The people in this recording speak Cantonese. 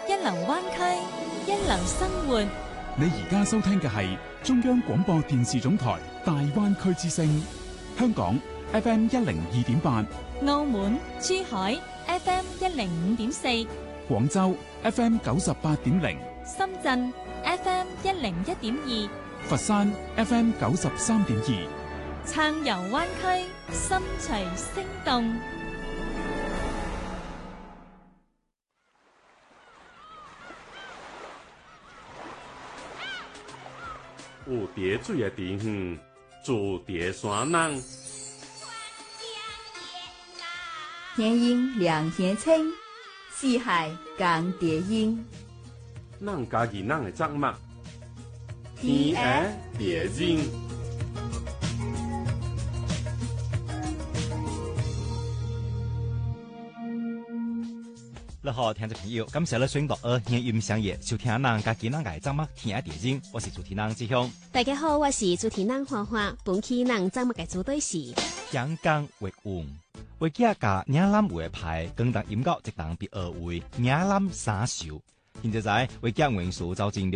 一流灣區，一流生活。 你而家收聽嘅係中央廣播電視總台大灣區之聲，香港 FM 102.8， 澳門、珠海 FM 105.4， 廣州 FM 98.0， 深圳 FM 101.2， 佛山 FM 93.2， 暢遊灣區，心隨聲動。 有蝶水的地方，住蝶山人。 天陰兩天青，四海共蝶音。 咱家己咱的作物，天涯蝶音。 你好，聽眾朋友，感謝你選讀音音相約，收聽人家己人嘅節目《天涯蝶音》，我是主持人志雄。 大家好，我是主持人花花，本期人節目嘅主題是陽光為運，為家家嶺南話牌，更當音樂一檔比二位嶺南三秀。現在為家元素造進